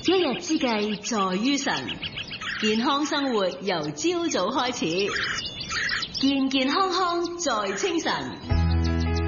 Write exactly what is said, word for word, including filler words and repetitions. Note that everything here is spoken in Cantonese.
一日之計在於晨，健康生活由朝早開始，健健康康在清晨。